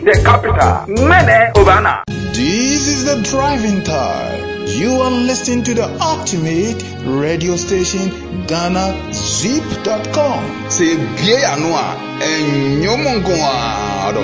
the capital, Mene Obana. This is the driving time. You are listening to the ultimate radio station, GhanaZip.com. Say, Bia Noa, and Yomongoa.